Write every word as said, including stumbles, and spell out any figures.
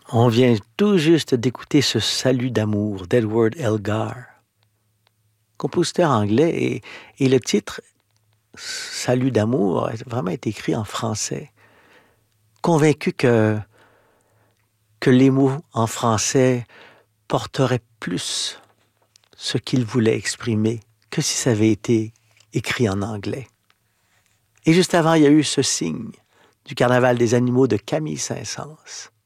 On vient tout juste d'écouter ce Salut d'amour d'Edward Elgar, compositeur anglais, et, et le titre Salut d'amour a vraiment été écrit en français. Convaincu que, que les mots en français porteraient plus ce qu'il voulait exprimer que si ça avait été écrit en anglais. Et juste avant, il y a eu ce signe du Carnaval des animaux de Camille Saint-Saëns.